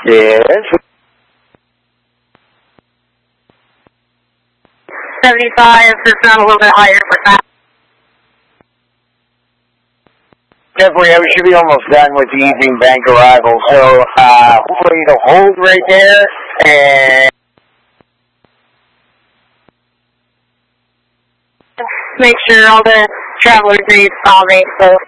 Yes. 75, just not a little bit higher for that. Definitely, we should be almost done with the evening bank arrival. So, hopefully to hold right there, and make sure all the travelers' names follow me, so